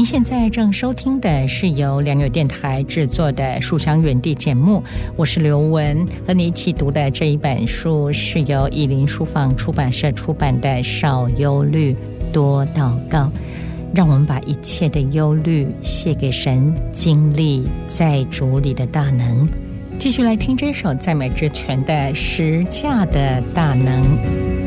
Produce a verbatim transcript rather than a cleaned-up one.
现在正收听的是由良友电台制作的《书香园地》节目，我是刘文，和你一起读的这一本书是由译林书房出版社出版的《少忧虑，多祷告》，让我们把一切的忧虑卸给神，经历在主里的大能。继续来听这首赞美之泉的十架的大能。